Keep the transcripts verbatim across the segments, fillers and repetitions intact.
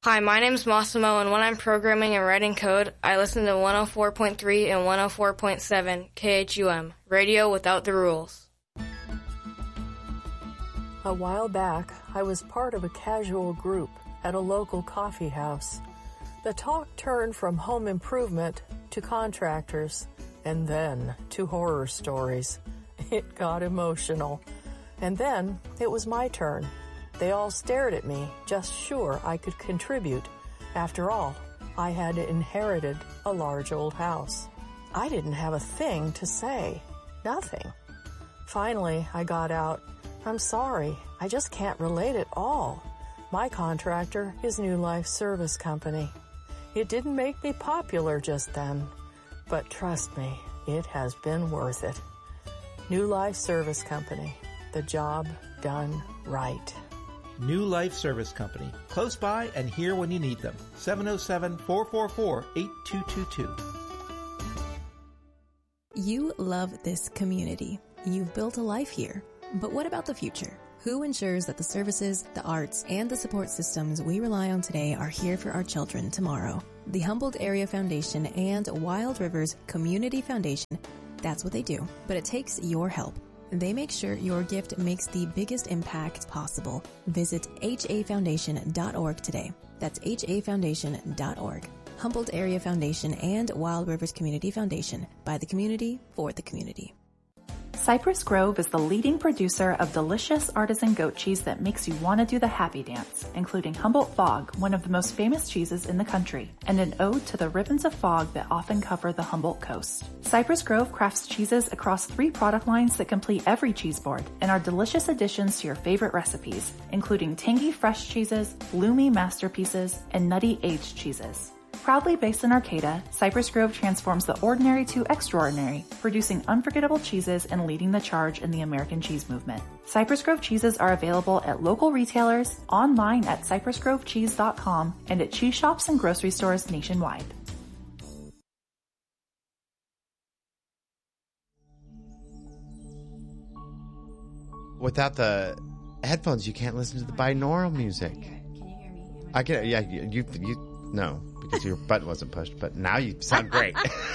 Hi, my name's Massimo, and when I'm programming and writing code, I listen to one oh four point three and one oh four point seven K H U M, radio without the rules. A while back, I was part of a casual group at a local coffee house. The talk turned from home improvement to contractors, and then to horror stories. It got emotional. And then it was my turn. They all stared at me, just sure I could contribute. After all, I had inherited a large old house. I didn't have a thing to say. Nothing. Finally, I got out, I'm sorry, I just can't relate at all. My contractor is New Life Service Company. It didn't make me popular just then, but trust me, it has been worth it. New Life Service Company, the job done right. New Life Service Company, close by and here when you need them. seven oh seven, four four four, eight two two two. You love this community. You've built a life here. But what about the future? Who ensures that the services, the arts, and the support systems we rely on today are here for our children tomorrow? The Humboldt Area Foundation and Wild Rivers Community Foundation, that's what they do. But it takes your help. They make sure your gift makes the biggest impact possible. Visit H A foundation dot org today. That's H A foundation dot org. Humboldt Area Foundation and Wild Rivers Community Foundation. By the community, for the community. Cypress Grove is the leading producer of delicious artisan goat cheese that makes you want to do the happy dance, including Humboldt Fog, one of the most famous cheeses in the country, and an ode to the ribbons of fog that often cover the Humboldt coast. Cypress Grove crafts cheeses across three product lines that complete every cheese board and are delicious additions to your favorite recipes, including tangy fresh cheeses, bloomy masterpieces, and nutty aged cheeses. Proudly based in Arcata, Cypress Grove transforms the ordinary to extraordinary, producing unforgettable cheeses and leading the charge in the American cheese movement. Cypress Grove cheeses are available at local retailers, online at cypress grove cheese dot com, and at cheese shops and grocery stores nationwide. Without the headphones, you can't listen to the binaural music. Can you hear me? I can. Yeah, you. You. you no. Because your button wasn't pushed, but now you sound great.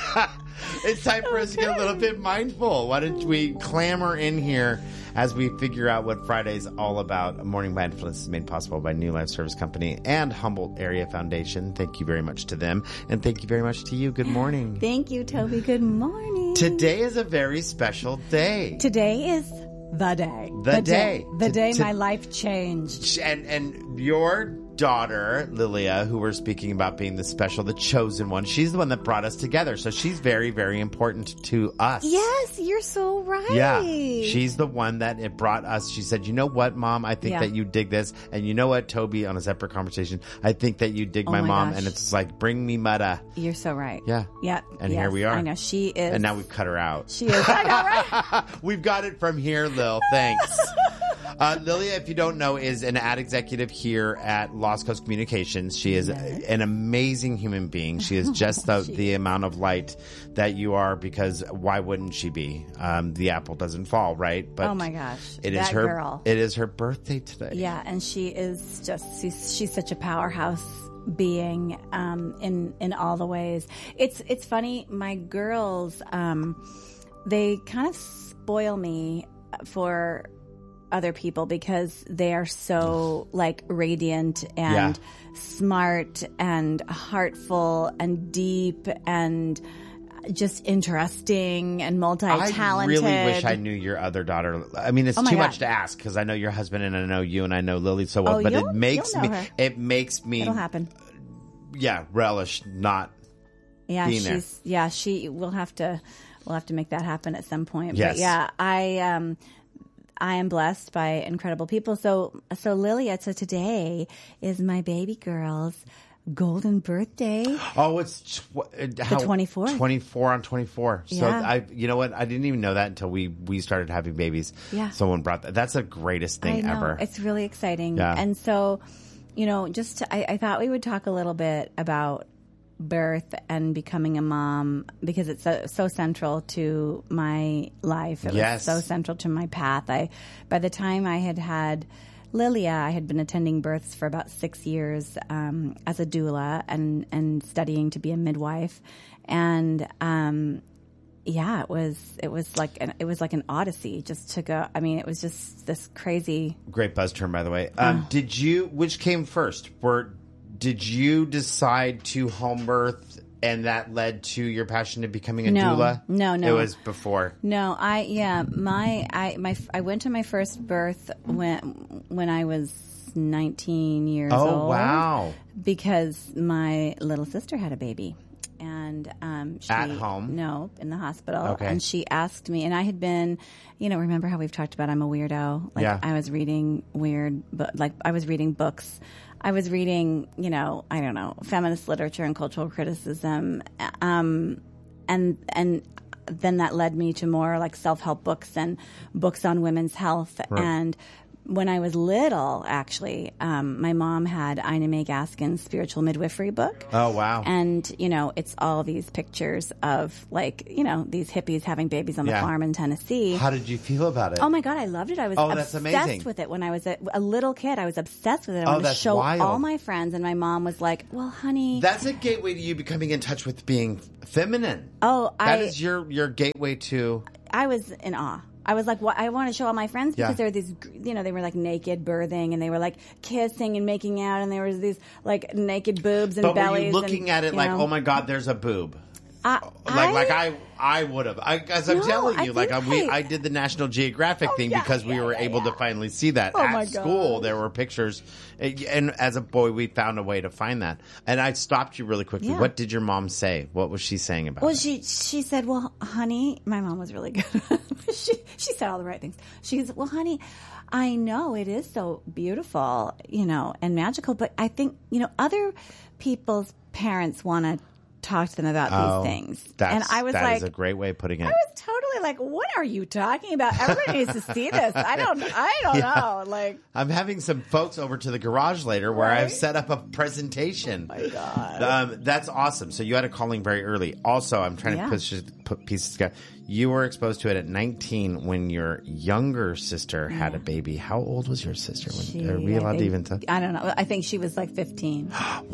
It's time for us to get a little bit mindful. Why don't we clamor in here as we figure out what Friday's all about? Morning Mindfulness is made possible by New Life Service Company and Humboldt Area Foundation. Thank you very much to them. And thank you very much to you. Good morning. Thank you, Toby. Good morning. Today is a very special day. Today is the day. The, the day. day. The to, day to, my life changed. And, and your daughter, Lilia, who we're speaking about being the special, the chosen one, she's the one that brought us together. So she's very, very important to us. Yes, you're so right. Yeah. She's the one that it brought us. She said, you know what, Mom? I think yeah. that you dig this. And you know what, Toby, on a separate conversation, I think that you dig oh my, my mom. gosh. And it's like, bring me mudda. You're so right. Yeah. Yeah. And yes, here we are. I know. She is. And now we've cut her out. She is. I know, right? We've got it from here, Lil. Thanks. Uh, Lilia, if you don't know, is an ad executive here at Lost Coast Communications. She is yes. an amazing human being. She is just the, the amount of light that you are, because why wouldn't she be? Um, the apple doesn't fall, right? But oh my gosh. It that is her, girl. It is her birthday today. Yeah, and she is just, she's, she's such a powerhouse being um, in, in all the ways. It's, it's funny, my girls, um, they kind of spoil me for other people because they are so like radiant and yeah. smart and heartful and deep and just interesting and multi-talented. I really wish I knew your other daughter. I mean, it's oh too God. much to ask because I know your husband and I know you and I know Lily so well. Oh, but you'll, it makes you'll know me. her. It makes me. It'll happen. Yeah, relish not. Yeah, being she's. there. Yeah, she. We'll have to. We'll have to make that happen at some point. Yes. But yeah, I. Um, I am blessed by incredible people. So, so Lilia, so today is my baby girl's golden birthday. Oh, it's tw- how, the twenty-fourth. twenty-four on twenty-four. So yeah. I, you know what? I didn't even know that until we, we started having babies. Yeah. Someone brought that. That's the greatest thing I know. ever. It's really exciting. Yeah. And so, you know, just, to, I, I thought we would talk a little bit about birth and becoming a mom because it's so, so central to my life. It yes. was so central to my path. I, by the time I had had Lilia, I had been attending births for about six years um, as a doula and, and studying to be a midwife. And um, yeah, it was it was like an, it was like an odyssey just to go. I mean, it was just this crazy. Great buzz term, by the way. Um, Oh. Did you? Which came first? Were did you decide to home birth, and that led to your passion to becoming a No. doula? No, no. It was before. No, I yeah, my I my I went to my first birth when when I was nineteen years Oh, old. wow. Because my little sister had a baby. And um, she, At home? No, in the hospital. Okay. And she asked me, and I had been, you know, remember how we've talked about I'm a weirdo? Like Yeah. I was reading weird, but like I was reading books. I was reading, you know, I don't know, feminist literature and cultural criticism. Um, and and then that led me to more like self-help books and books on women's health. Right. And when I was little, actually, um, my mom had Ina May Gaskin's Spiritual Midwifery book. Oh, wow. And, you know, it's all these pictures of, like, you know, these hippies having babies on the Yeah. farm in Tennessee. How did you feel about it? Oh, my God, I loved it. I was Oh, that's obsessed amazing. with it when I was a, a little kid. I was obsessed with it. I Oh, wanted to that's show wild. all my friends. And my mom was like, well, honey. That's a gateway to you becoming in touch with being feminine. oh, That I, is your your gateway to. I was in awe. I was like, what? I want to show all my friends because Yeah. there were these, you know, they were like naked birthing and they were like kissing and making out and there was these like naked boobs and But bellies. were you looking and, at it you like, know. oh my God, there's a boob? I, Like, like I, I would have. I, as I'm No, telling I you, like I, think we, I- I did the National Geographic Oh, thing yeah, because we yeah, were yeah, able yeah. to finally see that Oh, at my school. God. There were pictures, and as a boy, we found a way to find that. And I stopped you really quickly. Yeah. What did your mom say? What was she saying about Well, it? she she said, "Well, honey," my mom was really good. she she said all the right things. She goes, "Well, honey, I know it is so beautiful, you know, and magical, but I think you know other people's parents want to talk to them about Oh, these things." That's, And I was that like, is a great way of putting it. I was totally like, "What are you talking about? Everybody needs to see this." I don't, I don't Yeah. know, like. I'm having some folks over to the garage later where Right? I've set up a presentation. Oh my God. Um, that's awesome. So you had a calling very early. Also, I'm trying Yeah. to push, put pieces together. You were exposed to it at nineteen when your younger sister had a baby. How old was your sister? When, She, are we I allowed to think- even tell? I don't know. I think she was like fifteen.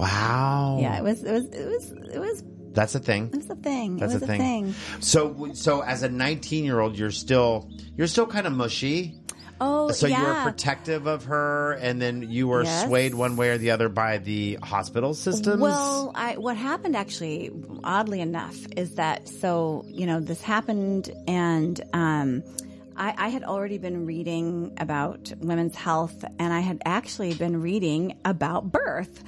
Wow. Yeah, it was. It was. It was. It was. That's a thing. It was a thing. That's it was a thing. So, so as a nineteen year old, you're still, you're still kind of mushy. Oh, So yeah. you were protective of her, and then you were Yes. swayed one way or the other by the hospital systems. Well, I, what happened actually, oddly enough, is that so you know this happened, and um, I, I had already been reading about women's health, and I had actually been reading about birth.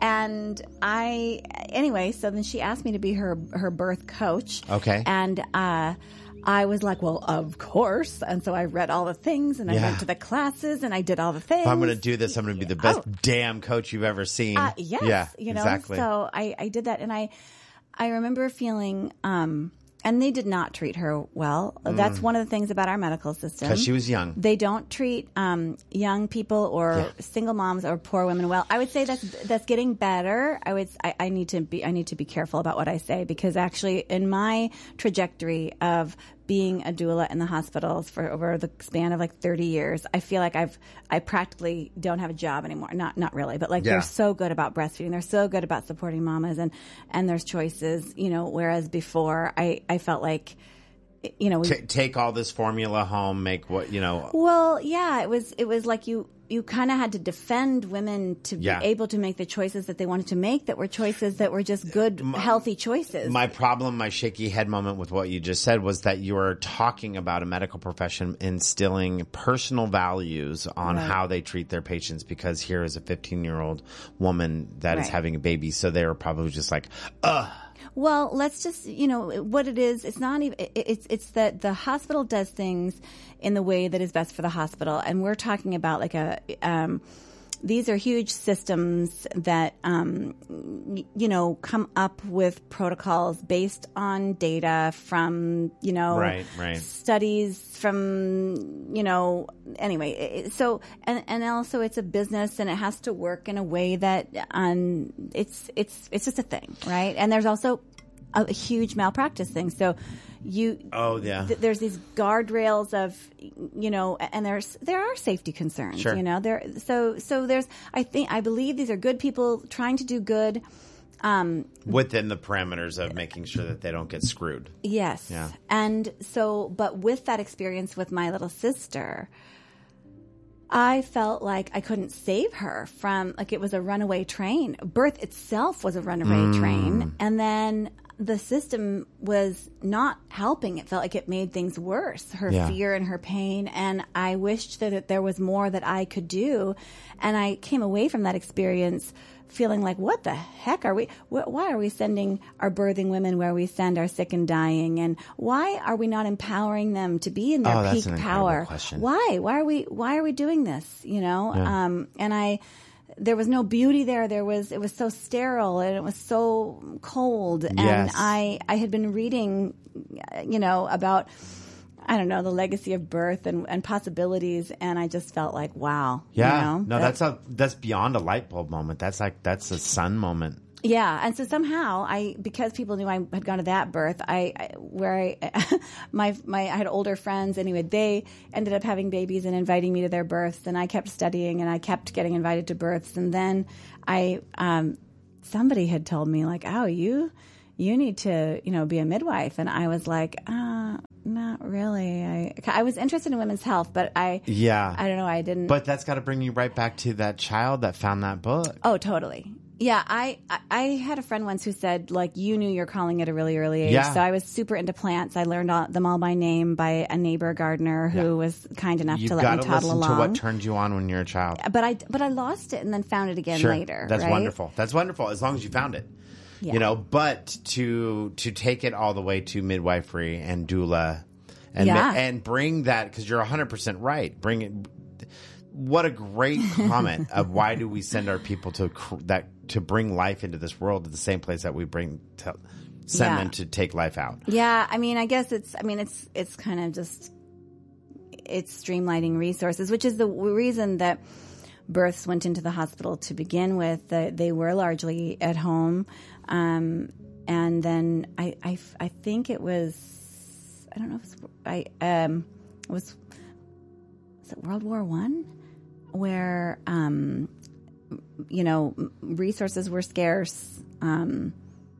And I, anyway, so then she asked me to be her her birth coach. Okay. And uh, I was like, well, of course. And so I read all the things, and I Yeah. went to the classes, and I did all the things. If I'm going to do this, I'm going to be the best Oh. damn coach you've ever seen. Uh, yes, Yeah, you know. exactly. So I, I did that, and I, I remember feeling, um, and they did not treat her well. That's one of the things about our medical system. Because she was young. They don't treat um, young people or Yeah. single moms or poor women well. I would say that's that's getting better. I would I, I need to be I need to be careful about what I say because actually in my trajectory of being a doula in the hospitals for over the span of like thirty years, I feel like I've I practically don't have a job anymore. Not not really, but like Yeah. they're so good about breastfeeding. They're so good about supporting mamas and and there's choices, you know, whereas before I I felt like you know, we, T- take all this formula home, make what, you know. well, yeah, it was it was like you you kind of had to defend women to Yeah. be able to make the choices that they wanted to make that were choices that were just good, healthy choices. My problem, my shaky head moment with what you just said was that you were talking about a medical profession instilling personal values on Right. how they treat their patients because here is a fifteen year old woman that is Right. having a baby. So they were probably just like, ugh. Well, let's just, you know, what it is, it's not even, it- it's, it's that the hospital does things in the way that is best for the hospital. And we're talking about like a, um, these are huge systems that, um, y- you know, come up with protocols based on data from, you know, Right, right. studies from, you know, anyway. it- So, and, and also it's a business and it has to work in a way that, um, it's, it's, it's just a thing, right? And there's also a, a huge malpractice thing. So, you. Oh yeah. Th- there's these guardrails of, you know, and there's there are safety concerns. Sure. You know, there. So so there's. I think I believe these are good people trying to do good. Um, Within the parameters of making sure that they don't get screwed. Yes. Yeah. And so, but with that experience with my little sister, I felt like I couldn't save her from, like, it was a runaway train. Birth itself was a runaway Mm. train. And then the system was not helping. It felt like it made things worse, her Yeah. fear and her pain. And I wished that, that there was more that I could do. And I came away from that experience feeling like, what the heck are we, wh- why are we sending our birthing women where we send our sick and dying? And why are we not empowering them to be in their Oh, that's peak an incredible power? question. Why? Why are we, why are we doing this? You know? Yeah. Um, and I, there was no beauty there. There was, it was so sterile and it was so cold. And Yes. I, I had been reading, you know, about, I don't know, the legacy of birth and, and possibilities. And I just felt like, wow. Yeah. You know, no, that's a that's beyond a light bulb moment. That's like that's a sun moment. Yeah, and so somehow I, because people knew I had gone to that birth, I, I where I, my my I had older friends anyway. They ended up having babies and inviting me to their births, and I kept studying and I kept getting invited to births, and then I, um, somebody had told me like, oh, you, you need to, you know, be a midwife, and I was like, uh, not really. I I was interested in women's health, but I, Yeah. I don't know, I didn't. But that's got to bring you right back to that child that found that book. Oh, totally. Yeah, I, I I had a friend once who said, like, you knew your calling at a really early age. Yeah. So I was super into plants. I learned all, them all by name by a neighbor gardener who Yeah. was kind enough You've to let got me to toddle listen along. to what turned you on when you're a child. But I but I lost it and then found it again Sure. later. That's right? wonderful. That's wonderful as long as you found it. Yeah. You know, but to to take it all the way to midwifery and doula and Yeah. and bring that, because you're one hundred percent right. Bring it. What a great comment of why do we send our people to cr- that to bring life into this world at the same place that we bring to send Yeah. them to take life out. Yeah, I mean, I guess it's. I mean, it's it's kind of just it's streamlining resources, which is the reason that births went into the hospital to begin with. That they were largely at home, um, and then I, I I think it was I don't know if it was, I um it was was it World War One where um you know resources were scarce. Um,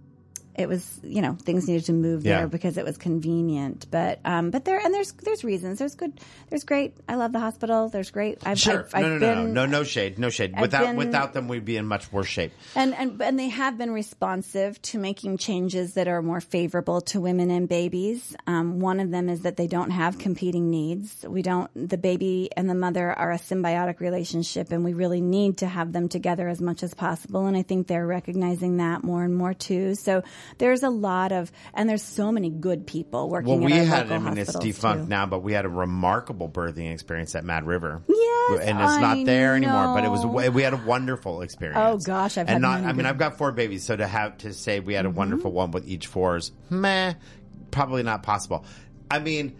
It was, you know, things needed to move Yeah. there because it was convenient. But, um, but there, and there's, there's reasons. There's good, there's great. I love the hospital. There's great. I've, Sure. I've, I've no, no, been, no, no, no shade, no shade. I've Without been- without them, we'd be in much worse shape. And, and, and they have been responsive to making changes that are more favorable to women and babies. Um, one of them is that they don't have competing needs. We don't, the baby and the mother are a symbiotic relationship, and we really need to have them together as much as possible. And I think they're recognizing that more and more too. So there's a lot of, and there's so many good people working Well, we at our had, local I mean, it's hospitals, defunct too. now, but we had a remarkable birthing experience at Mad River. Yes, and it's not I there anymore. But it was know. we had a wonderful experience. Oh, gosh, I've and had not. many I mean, good- I've got four babies, so to have to say we had a Mm-hmm. wonderful one with each fours, meh, probably not possible. I mean.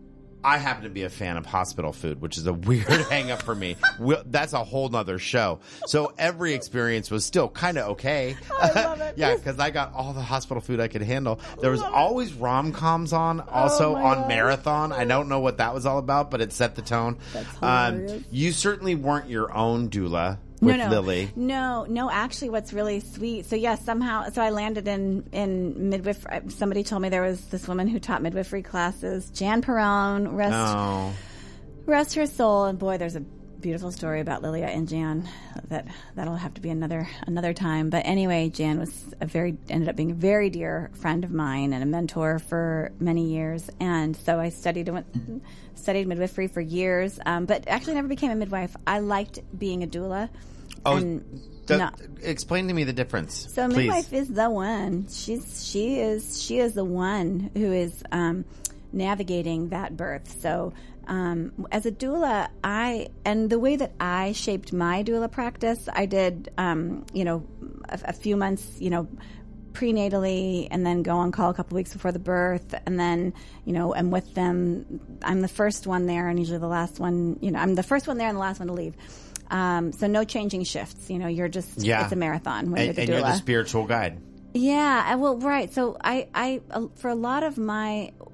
I happen to be a fan of hospital food, which is a weird hang up for me. We'll, that's a whole nother show. So every experience was still kind of okay. I love it. Yeah, because I got all the hospital food I could handle. There was always rom-coms on, also Oh my on God. Marathon. I don't know what that was all about, but it set the tone. That's Um, hilarious. you certainly weren't your own doula with no, no. Lily. No, no, actually what's really sweet. So yes, somehow, so I landed in, in midwifery. Somebody told me there was this woman who taught midwifery classes, Jan Perron, rest, Oh, rest her soul. And boy, there's a beautiful story about Lilia and Jan that, that'll have to be another, another time. But anyway, Jan was a very, ended up being a very dear friend of mine and a mentor for many years. And so I studied, went, studied midwifery for years, um, but actually never became a midwife. I liked being a doula. oh And th- no. explain to me the difference. So please. midwife is the one. She's she is she is the one who is um, navigating that birth. So um, as a doula, I and the way that I shaped my doula practice, I did um, you know a, a few months you know prenatally, and then go on call a couple weeks before the birth, and then you know I'm with them. I'm the first one there, and usually the last one. You know, I'm the first one there and the last one to leave. Um, so no changing shifts. You know, you're just Yeah. it's a marathon when and, you're the and doula. you're the spiritual guide. Yeah, I- well, right. So I, I, uh, for a lot of my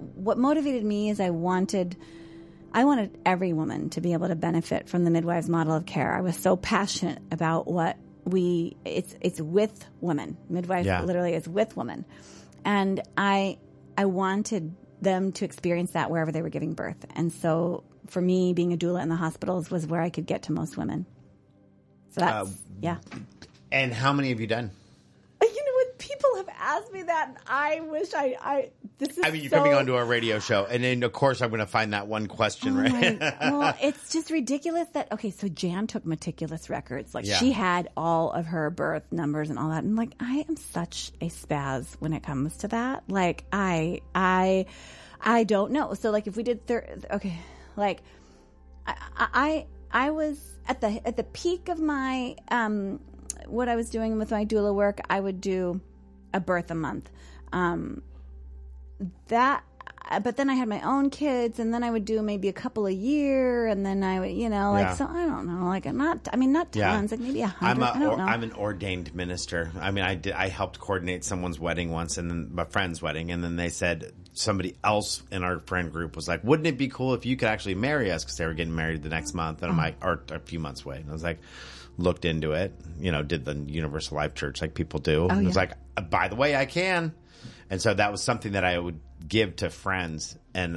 what motivated me is I wanted, I wanted every woman to be able to benefit from the midwives model of care. I was so passionate about what we, it's, it's with women. Midwives Yeah. literally is with women. And I, I wanted them to experience that wherever they were giving birth. And so for me, being a doula in the hospitals was where I could get to most women. So that's, Uh, yeah. And how many have you done? You know what? People have asked me that. And I wish I, I, this is I mean, you're so, coming onto a radio show, and then, of course, I'm going to find that one question, Oh right? my- well, it's just ridiculous that, okay, so Jan took meticulous records. Like, Yeah. she had all of her birth numbers and all that. And, like, I am such a spaz when it comes to that. Like, I, I, I don't know. So, like, if we did, thir- okay, like, I, I, I was at the, at the peak of my, um, what I was doing with my doula work, I would do a birth a month. Um, that, but then I had my own kids, and then I would do maybe a couple a year, and then I would, you know, like, Yeah. so I don't know, like, not, I mean, not Yeah. tons, like maybe a I'm hundred, a, I don't or, know. I'm an ordained minister. I mean, I did, I helped coordinate someone's wedding once, and then my friend's wedding, and then they said somebody else in our friend group was like, "Wouldn't it be cool if you could actually marry us?" Because they were getting married the next month, and I'm like, or a few months away, and I was like, looked into it, you know, did the Universal Life Church like people do, and it was yeah. like, by the way, I can, and so that was something that I would give to friends, and